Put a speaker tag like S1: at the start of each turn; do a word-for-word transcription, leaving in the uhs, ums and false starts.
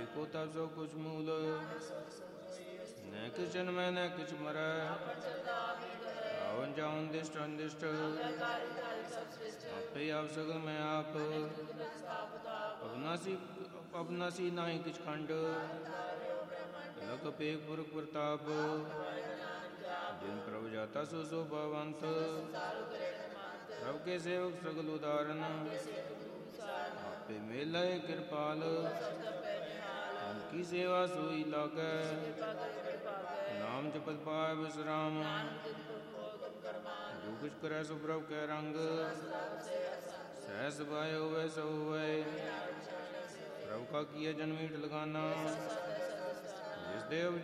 S1: एको तब सो कुछ मूल, न किछ जन्मै न किछ मरै, आवन जावन दिष्ट अनिष्ट, आपे आप सगल मैं आप, अविनाशी अविनाशी नाहि किछ खंड, लख पेख पुरख प्रताप, जिन प्रभु जाता सो सो भवंत, प्रभु के सेवक सगल उदाहरण, आपे मेला कृपाल, उनकी सेवा सोई लागै, नाम जपत पाए विश्राम, जो कुछ करे सो प्रभु कै रंग, सहस भाय होवे सो होवे, प्रभु का किया जन मीठ लगाना, जिस देव